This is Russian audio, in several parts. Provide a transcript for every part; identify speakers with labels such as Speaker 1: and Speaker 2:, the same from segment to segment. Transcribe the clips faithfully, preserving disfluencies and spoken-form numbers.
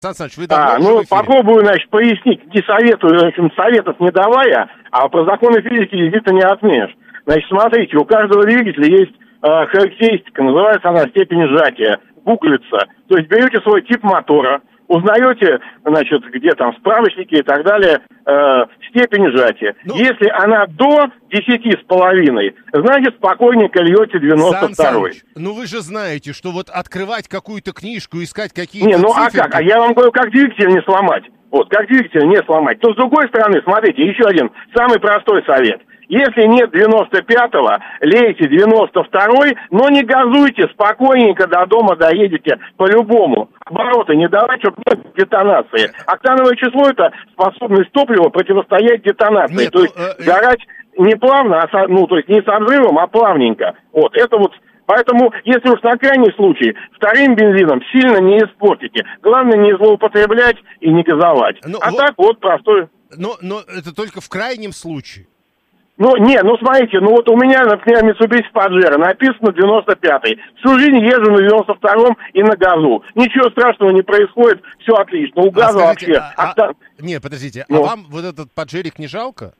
Speaker 1: Сан Саныч, вы давно
Speaker 2: А,
Speaker 1: уже
Speaker 2: ну,
Speaker 1: в эфире?
Speaker 2: попробую, значит, пояснить, не советую, в общем, советов не давая, а про законы физики действительно не отменишь. Значит, смотрите, у каждого двигателя есть э, характеристика, называется она степень сжатия, буклица. То есть берете свой тип мотора, узнаете, значит, где там справочники и так далее, э, степень сжатия.
Speaker 1: Ну,
Speaker 2: Если она до десяти с половиной, значит, спокойненько льете девяносто
Speaker 1: Сан
Speaker 2: второй.
Speaker 1: Саныч, ну вы же знаете, что вот открывать какую-то книжку, искать какие-то
Speaker 2: Не, ну
Speaker 1: циферки...
Speaker 2: а как? А я вам говорю, как двигатель не сломать. Вот, как двигатель не сломать. То с другой стороны, смотрите, еще один самый простой совет. Если нет девяносто пятого, лейте девяносто второй, но не газуйте, спокойненько до дома доедете по-любому. Обороты не давайте, чтобы нет детонации. Октановое число – это способность топлива противостоять детонации.
Speaker 1: Нет,
Speaker 2: то
Speaker 1: ну,
Speaker 2: есть
Speaker 1: э,
Speaker 2: сгорать не плавно, а со- ну, то есть не со взрывом, а плавненько. Вот, это вот... Поэтому, если уж на крайний случай, вторым бензином сильно не испортите. Главное не злоупотреблять и не газовать.
Speaker 1: Ну,
Speaker 2: а
Speaker 1: вот-
Speaker 2: так вот простой...
Speaker 1: Но, но это только в крайнем случае.
Speaker 2: Ну, не, ну смотрите, ну вот у меня, например, Mitsubishi Pajero написано девяносто пятый. Всю жизнь езжу на девяносто втором и на газу. Ничего страшного не происходит, все отлично. У газа
Speaker 1: А скажите,
Speaker 2: вообще...
Speaker 1: а-
Speaker 2: окта-
Speaker 1: а- Не, подождите,
Speaker 2: Ну.
Speaker 1: а вам вот этот поджерик не жалко?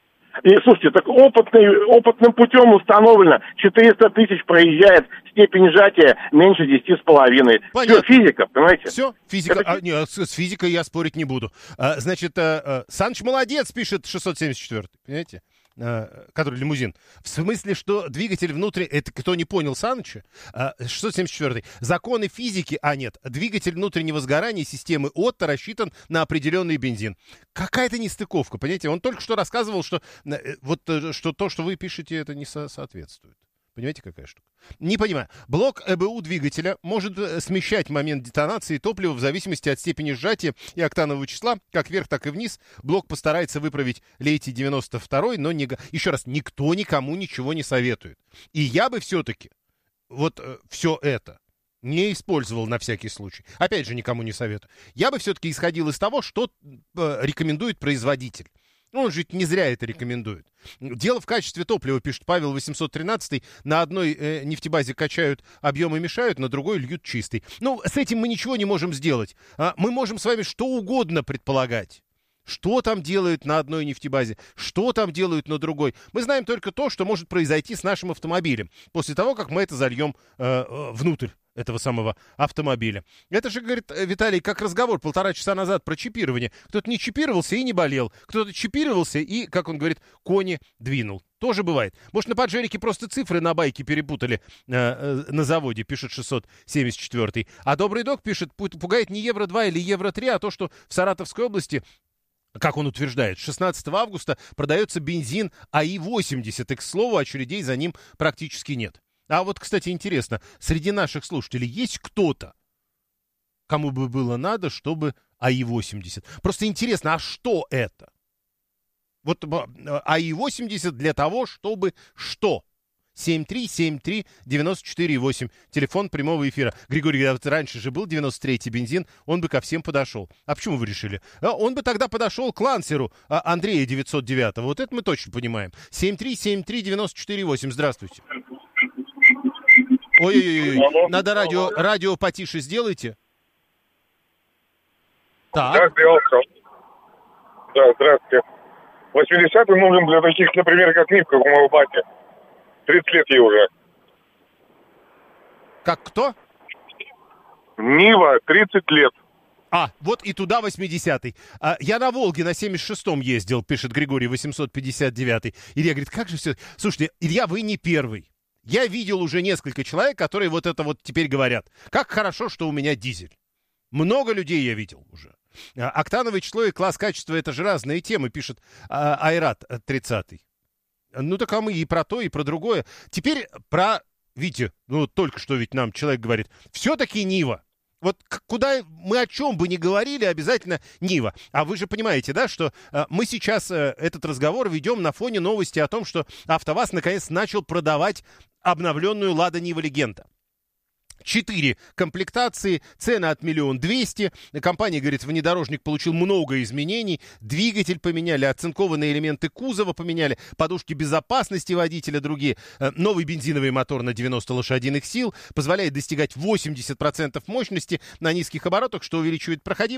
Speaker 2: И, слушайте, так опытный, опытным путем установлено, четыреста тысяч проезжает, степень сжатия меньше десяти с половиной.
Speaker 1: Понятно.
Speaker 2: Все, физика, понимаете?
Speaker 1: Все, физика.
Speaker 2: Это-
Speaker 1: А, не, с, с физикой я спорить не буду. А, значит, а, а, Саныч молодец, пишет шестьсот семьдесят четвёртый, понимаете? А, который лимузин. В смысле, что двигатель внутри, это кто не понял Саныча, а, шестьсот семьдесят четвёртый. Законы физики, а нет, двигатель внутреннего сгорания системы Отто рассчитан на определенный бензин. Какая-то нестыковка, понимаете? Он только что рассказывал, что э, вот э, что то, что вы пишете, это не со- соответствует. Понимаете, какая штука? Не понимаю. Блок ЭБУ двигателя может э, смещать момент детонации топлива в зависимости от степени сжатия и октанового числа, как вверх, так и вниз. Блок постарается выправить лейте девяносто второй, но не... га- Еще раз, никто никому ничего не советует. И я бы все-таки вот э, все это не использовал на всякий случай. Опять же, никому не советую. Я бы все-таки исходил из того, что э, рекомендует производитель. Ну, он же не зря это рекомендует. Дело в качестве топлива, пишет Павел восемьсот тринадцатый. На одной э, нефтебазе качают объем и мешают, на другой льют чистый. Ну, с этим мы ничего не можем сделать. А, мы можем с вами что угодно предполагать. Что там делают на одной нефтебазе, что там делают на другой. Мы знаем только то, что может произойти с нашим автомобилем после того, как мы это зальем э, э, внутрь этого самого автомобиля. Это же, говорит Виталий, как разговор полтора часа назад про чипирование. Кто-то не чипировался и не болел. Кто-то чипировался и, как он говорит, кони двинул. Тоже бывает. Может, на Паджерике просто цифры на байке перепутали э, э, на заводе, пишет шестьсот семьдесят четвёртый. А Добрый Док пишет, пугает не евро два или евро три, а то, что в Саратовской области, как он утверждает, шестнадцатого августа продается бензин АИ восемьдесят. И, к слову, очередей за ним практически нет. А вот, кстати, интересно, среди наших слушателей есть кто-то, кому бы было надо, чтобы АИ восемьдесят? Просто интересно, а что это? Вот АИ восемьдесят для того, чтобы что? семь три семь три девять четыре восемь. Телефон прямого эфира. Григорий, вот раньше же был девяносто третий бензин, он бы ко всем подошел. А почему вы решили? А, он бы тогда подошел к Лансеру а, Андрея девятьсот девятого. Вот это мы точно понимаем. семь три семь три девять четыре восемь. Здравствуйте. Ой-ой-ой, надо радио, радио потише сделайте. Так.
Speaker 3: Да, сделал все. Да, здравствуйте. восьмидесятый нужен для таких, например, как Нив, как у моего бати. тридцать лет ей уже.
Speaker 1: Как кто?
Speaker 3: Нива, тридцать лет.
Speaker 1: А, вот и туда восьмидесятый. А, я на Волге на семьдесят шестом ездил, пишет Григорий восемьсот пятьдесят девятый. Илья говорит, как же все... Слушайте, Илья, вы не первый. Я видел уже несколько человек, которые вот это вот теперь говорят. Как хорошо, что у меня дизель. Много людей я видел уже. А, октановое число и класс качества — это же разные темы, пишет а, Айрат тридцатый. Ну так а мы и про то, и про другое. Теперь про... Видите, ну только что ведь нам человек говорит, все-таки Нива. Вот куда мы о чем бы ни говорили, обязательно Нива. А вы же понимаете, да, что э, мы сейчас э, этот разговор ведем на фоне новости о том, что АвтоВАЗ наконец начал продавать обновленную Лада Нива Легенда. Четыре комплектации, цена от миллион двести. Компания говорит, внедорожник получил много изменений. Двигатель поменяли, оцинкованные элементы кузова поменяли, подушки безопасности водителя другие. Новый бензиновый мотор на девяносто лошадиных сил позволяет достигать восемьдесят процентов мощности на низких оборотах, что увеличивает проходимость.